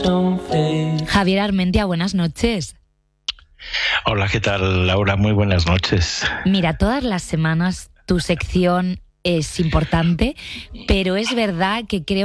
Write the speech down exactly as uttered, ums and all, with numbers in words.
Javier Armentia, buenas noches. Hola, ¿qué tal, Laura? Muy buenas noches. Mira, todas las semanas tu sección es importante, pero es verdad que creo